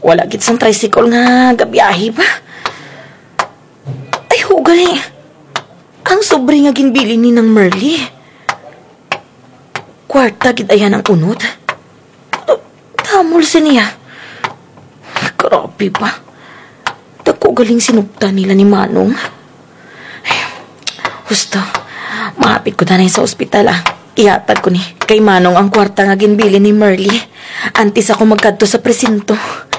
Wala gid sang tricycle nga gabiyahe ba? Ay, hugali. Ang sobre nga ginbili ni ng Merly. Kwarta gid ayan ang unod. Tamol siya. Grabe ba? Dako galing sinugta nila ni Manong. Ay, husto. Mahapit ko na sa ospital Ihatag ko ni kay Manong ang kwarta nga ginbili ni Merly. Antes ako magkadto sa presinto.